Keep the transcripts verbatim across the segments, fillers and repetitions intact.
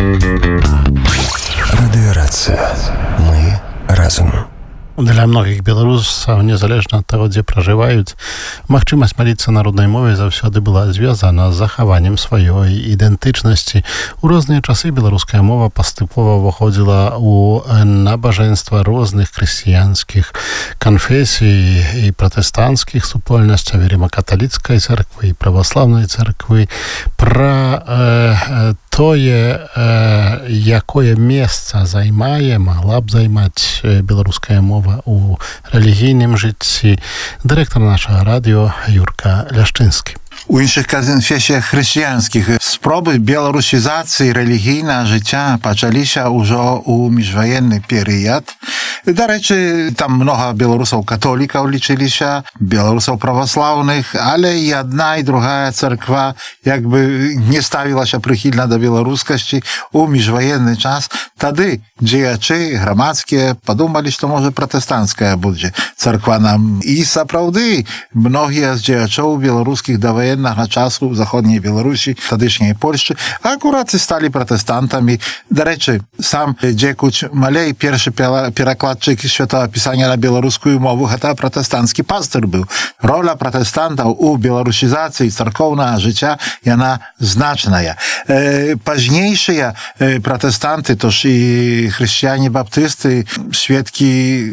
Радыёрацыя. Мы разам. Для многіх беларусаў, незалежна ад таго, дзе пражываюць, магчымасць маліцца на роднай мове заўсёды была звязана з захаваннем сваёй ідэнтычнасці. У розныя часы беларуская мова паступова ўваходзіла ў набажэнства розных хрысціянскіх канфесій і пратэстанцкіх супольнасцяў, рыма-каталіцкай царквы і праваслаўнай царквы. Пра э, тое, э, якое месца займае, магла б займаць беларуская мова у рэлігійным жыцці, дырэктар нашага радыё Юрка Ляшчынскі. У іншых канфесіях хрысціянскіх спробы беларусізацыі рэлігійнага жыцця пачаліся ўжо ў міжваенны перыяд. Дарэчы, там многа беларусаў-католікаў лічыліся, беларусаў праваслаўных, але і адна і другая царква як бы не ставілася прыхільна да беларускасці ў міжваенны час. Тады дзеячы грамадскія падумалі, што можа пратэстанцкая будзе царква нам. І сапраўды многія з дзеячоў беларускіх да ваеннага часу ў заходняй Беларусі, тадышняй Польшчы, акурат і сталі пратэстантамі. Дарэчы, сам Дзекуч Малей, першы перакладчык Святого Пісання на беларускую мову, гэта пратэстанцкі пастыр быў. Роля пратэстантаў у беларусізацыі царкоўнага жыцця, яна значная. Э, пазнейшыя э, пратэстанты, то ж і хрысціяне-баптысты, сведкі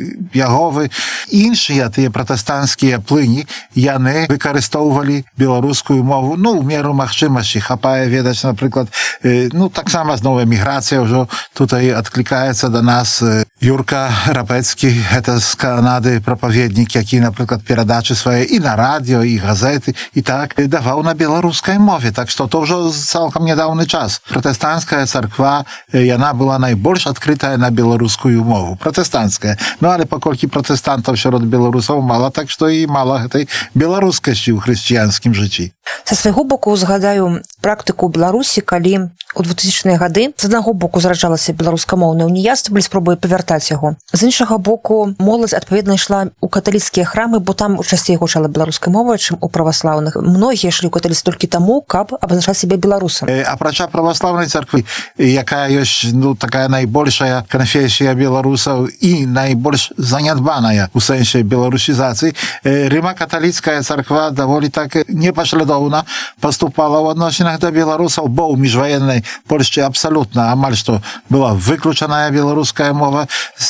Яговы, іншыя тыя пратэстанцкія плыні, яны выкарыстоўвалі беларускую мову, ну, у меру магчымасці. Хапае ведаць, напрыклад, э, ну, таксама зноў эміграцыя ўжо тутай адклікаецца да нас. Юрка Рапецкі, гэта з Канады прапаведнік, які, напрыклад, перадачы свае і на радыё, і газеты, і так даваў на беларускай мове. Так што то ўжо цалкам нядаўны час. Пратэстанцкая царква, яна была найбольш адкрытая на беларускую мову. Пратэстанцкая. Ну, але паколькі пратэстантаў сярод беларусаў мала, так што і мала гэтай беларускасці ў хрысціянскім жыцці. Са свайго боку згадаю практыку ў Беларусі, калі у двухтысячныя гады з аднаго боку зараджалася беларускамоўнае ўніяцтва, былі спробы павяртаць яго. З іншага боку, моладзь адпаведна ішла ў каталіцкія храмы, бо там часцей гучала беларускай мовай, чым у праваслаўных. Многія ішлі ў каталіцтва толькі таму, каб абазначаць сябе беларусам. Э, апрача праваслаўнай царквы, якая ёсць, ну, такая найбольшая канфесія беларусаў і найбольш занядбаная у сэнсе беларусізацыі, э, рыма-каталіцкая царква даволі так непаслядоўна паступала ў адносінах да беларусаў, бо ў міжваеннай Польшчы абсалютна амаль што была выключаная беларуская мова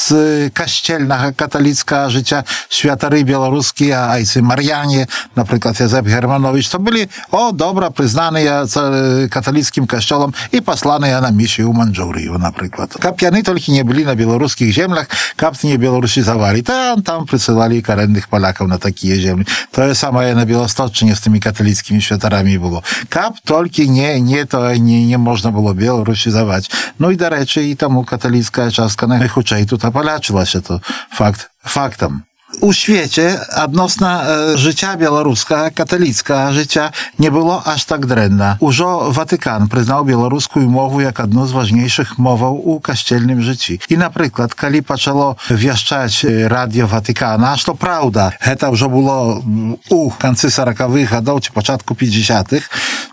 з касцельнага каталіцкага жыцця. Святары беларускія, айцы Мар'яне, напрыклад, Язэп Германович, то былі, о, добра прызнаныя каталіцкім касцёлам і пасланыя на місію ў Манчжурыю, напрыклад. Каб яны толькі не былі на беларускіх землях, каб не беларусізавалі, там, там прысылалі карэнных палякаў на такія землі. Тое самае на Беласточчыне з тымі каталіцкімі святарамі было. Каб толькі не, не, то не, не можна было беларусізаваць. Ну і, дарэчы, і таму каталіцкая частка найхутчэй тут апалячылася, то факт фактам. У свеце адносна э, жыцця беларускага, каталіцкага жыцця не было аж так дрэнна. Ужо Ватыкан прызнаў беларускую мову як адну з важнейшых моваў у касцельным жыцці. І, напрыклад, калі пачало вяшчаць радыё Ватыкана, што праўда, гэта ўжо было у канцы саракавых гадоў ці пачатку пятьдесятых,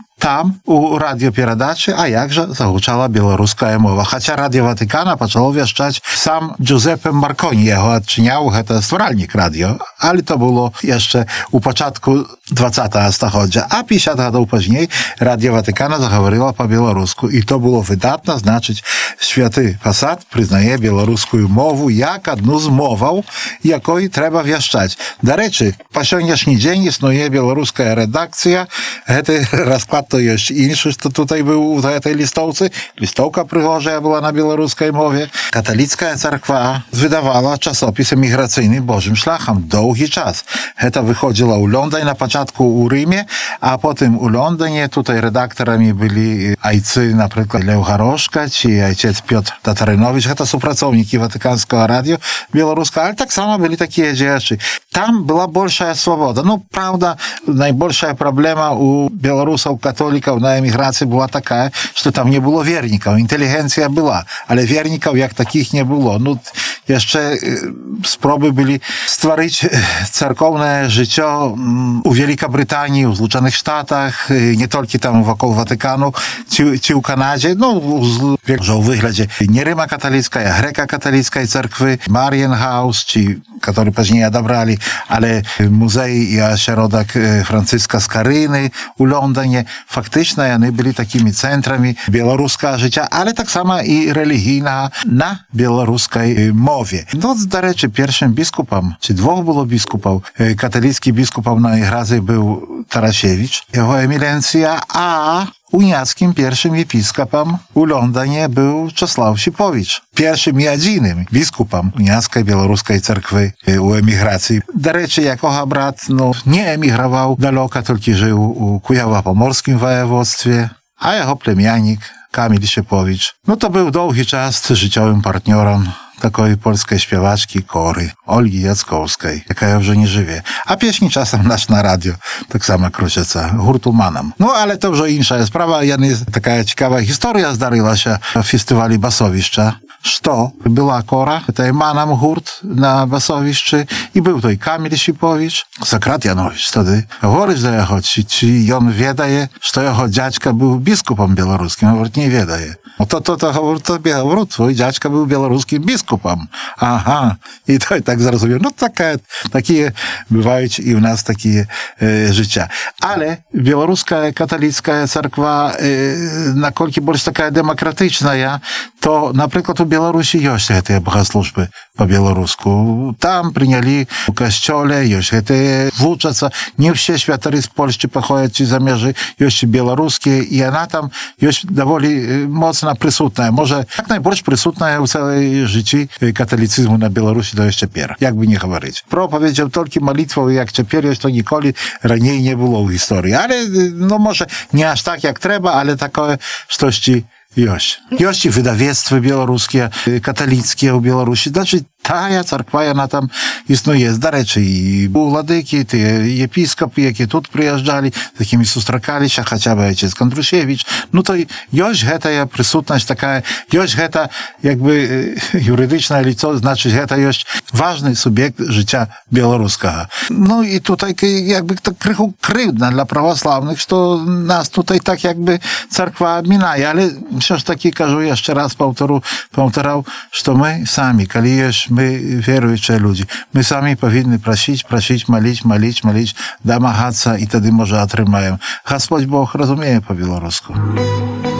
там у радыёперадачы, а як жа загучала беларуская мова. Хаця радыё Ватыкана пачало вяшчаць сам Джузеппе Марконі, яго адчыняў, гэта стваральнік радыё, але то было яшчэ у пачатку двадцатага стагоддзя, а пятьдесят гадоў пазней радыё Ватыкана загаварыла па-беларуску, і то было выдатна, значыць, святы пасад прызнае беларускую мову як адну з моваў, якой трэба вяшчаць. Дарэчы, па сённяшні дзень існуе беларуская рэдакцыя, гэты расклад то ёсць іншы, што тутай быў у гэтай лістоўцы. Лістоўка прыгожая была на беларускай мове. Каталіцкая царква выдавала часопіс эміграцыйны Божым шляхам доўгі час. Гэта выходзіла ў Лондоне, на пачатку ў Рыме, а потым у Лондоне тутай рэдактарамі былі айцы, напрыклад, Леў Гарошка ці айцец Пётр Татарынович, гэта супрацоўнікі Ватыканскага радыё беларускага, але таксама былі такія дзеячы. Там была большая свабода. Ну, праўда, найбольшая праблема у беларусаў католікаў на эміграцыі была такая, што там не было вернікаў. Інтэлігенцыя была, але вернікаў як такіх не было. Ну, jeszcze spróby byli stworzyć cerkowne życie u Wielkiej Brytanii, u Zjednoczonych Stanach, nie tylko tam wokół Watykanu, czy, czy u Kanadzie, no że u wyglądzie nie Ryma katolicka, a Greka-katolickiej cerkwy, Marienhaus, czy który później odebrali, ale muzej i ośrodek Franciszka Skaryny u Londynie, faktycznie oni byli takimi centrami białoruskiego życia, ale tak samo i religijna na białoruskiej mowie. No, do rzeczy, pierwszym biskupem, czy dwóch było biskupów, katolicki biskupem na ich razie był Tarasiewicz, jego eminencja, a uniackim pierwszym episkopem u Londynie był Czesław Sipowicz. Pierwszym i jedynym biskupem uniackiej białoruskiej cerkwy u emigracji. Do rzeczy, jako brat, no, nie emigrował daleko, tylko żył u Kujawa-Pomorskim wojewodztwie, a jego plemiennik Kamil Sipowicz, no to był długi czas życiowym partnerem takiej polskiej śpiewaczki Kory, Olgi Jackowskiej, jaka już nie żyje. A pieśni czasem nasz na radio, tak samo krucica, hurtu Manam. No ale to już inna sprawa. Jest taka ciekawa historia zdarzyła się w festiwalu Basowiszcza, że była Kora, to Manam hurt na Basowiszczy i był to i Kamil Sipowicz, Sokrat Janowicz wtedy. Говорить do jego, czy, czy on wiedaje, że jego dziadka był biskupem białoruskim, on nie wiedaje. No to, to, to, to, to białorus, twój dziadka był białoruskim biskupem. Aha. I to i tak zrozumiał. No takie, takie bywają i u nas takie e, życia. Ale białoruska katolicka cerkwa, e, na kolki bardziej taka demokratyczna, ja, to na przykład u Białorusi jest te bogosłużby po białorusku. Tam przyjęli w kościole, jest te włóczęca. Nie wszystkie światory z Polski pochodzą, ci zamierzy, jest białoruskie i ona tam jest dowoli mocno przysutna. Może jak najbardziej przysutna w całej życiu katolicyzmu na Białorusi to jeszcze pier. Jakby nie mówić. Propowiedział tylko modlitwą, jak ciepło jest, to nigdy raniej nie było w historii. Ale no może nie aż tak jak trzeba, ale takie sztości Jość. Jość i wydawnictwo białoruskie, katolickie u Białorusi. Znaczy, ta cerkwa, ona tam istnieje. Do rzeczy i władyki, te episkopy, jakie tu przyjeżdżali, z jakimi sustrzekali się, chociażby ojciec Kondrusiewicz. No to jość ta przysutność taka, jość ta jakby jurydyczna, ale co znaczy, że to jest ważny subiekt życia białoruskiego. No i tutaj jakby to krychu krywdna dla prawosławnych, że nas tutaj tak jakby cerkwa minaje, ale przecież taki кажу jeszcze raz powtórzę, powtarzał, że my sami, kiedy jest my wierujący ludzie, my sami powinni prosić, prosić, malić, malić, malić, domagać i wtedy może otrzymają. Господь Bóg rozumie po białorusku.